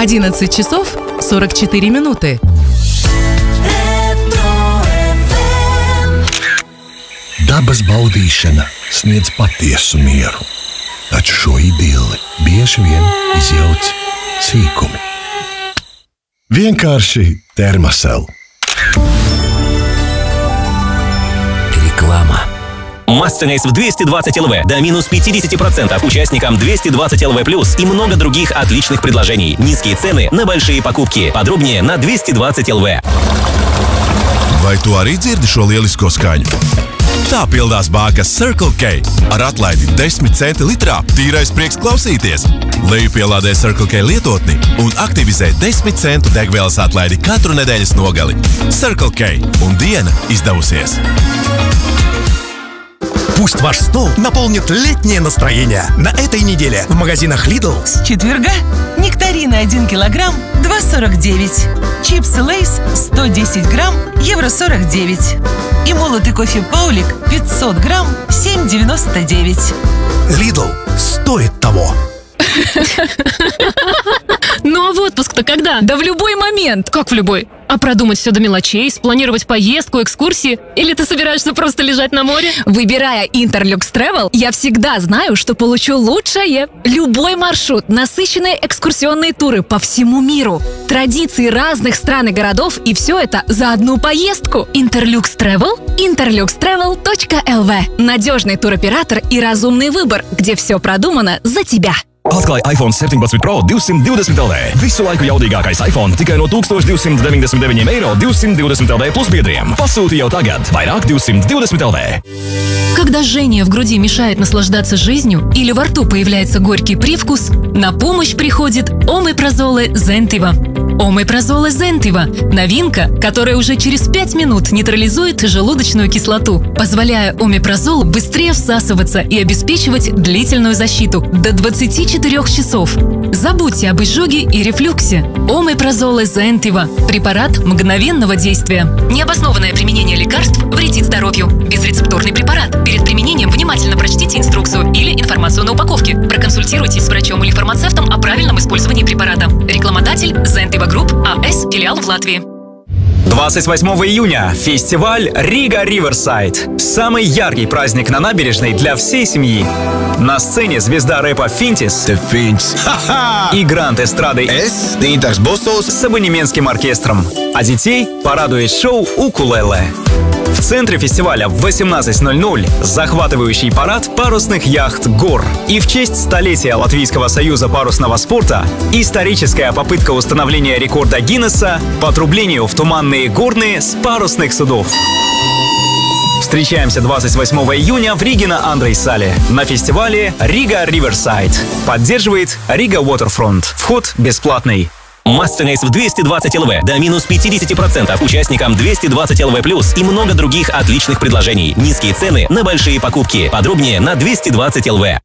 11 часов 44 минуты. Dabas baudīšana sniedz patiesu mieru, taču šo idilli bieži vien izjauc sīkumi. Vienkārši Termosel. Реклама. Мастер-эйс в 220 ЛВ до минус 50% участникам 220 ЛВ+, и много других отличных предложений. Низкие цены на большие покупки. Подробнее на 220 ЛВ. Vai tu arī dzirdi šo lielisko skaņu? Tā pildās bākas Circle K ar atlaidi 10 centi litrā. Tīrais prieks klausīties. Lejupielādē Circle K lietotni un aktivizē 10 centu degvielas atlaidi katru nedēļas nogali. Circle K un diena izdevusies. Пусть ваш стол наполнит летнее настроение. На этой неделе в магазинах Lidl. С четверга нектарины 1 килограмм 2,49. Чипсы Лейс 110 грамм евро 49. И молотый кофе Паулик 500 грамм 7,99. Lidl стоит того. Ну а в отпуск-то когда? Да в любой момент. Как в любой? А продумать все до мелочей, спланировать поездку, экскурсии? Или ты собираешься просто лежать на море? Выбирая Interlux Travel, я всегда знаю, что получу лучшее. Любой маршрут, насыщенные экскурсионные туры по всему миру, традиции разных стран и городов, и все это за одну поездку. Interlux Travel, interluxtravel.lv. Надежный туроператор и разумный выбор, где все продумано за тебя. Atklāj iPhone 17 Pro 220 LV. Visu laiku jaudīgākais iPhone tikai no 1299 eiro 220 LV plus biedriem. Pasūti jau tagad. Vairāk 220 LV. Когда жжение в груди мешает наслаждаться жизнью или во рту появляется горький привкус, на помощь приходит Омепразоле Зентива. Омепразоле Зентива – новинка, которая уже через 5 минут нейтрализует желудочную кислоту, позволяя омепразолу быстрее всасываться и обеспечивать длительную защиту до 24 часов. Забудьте об изжоге и рефлюксе. Омепразоле Зентива – препарат мгновенного действия. Необоснованное применение лекарств вредит здоровью. Безрецептурный препарат. Перед применением внимательно прочтите инструкцию или информацию на упаковке. Проконсультируйтесь с врачом или фармацевтом о правильном использовании препарата. Рекламодатель Зентива Групп АС, филиал в Латвии. 28 июня. Фестиваль Рига Риверсайд. Самый яркий праздник на набережной для всей семьи. На сцене звезда рэпа Финтис и грант эстрады с абонементским оркестром. А детей порадует шоу «Укулеле». В центре фестиваля в 18:00 захватывающий парад парусных яхт «Гор». И в честь столетия Латвийского союза парусного спорта историческая попытка установления рекорда Гиннесса по отрублению в туманные горные с парусных судов. Встречаемся 28 июня в Риге на Андрейсале на фестивале Рига Риверсайд. Поддерживает Рига Waterfront. Вход бесплатный. Мастер-эйс в 220 ЛВ до минус 50% участникам 220 ЛВ+, и много других отличных предложений. Низкие цены на большие покупки. Подробнее на 220 ЛВ.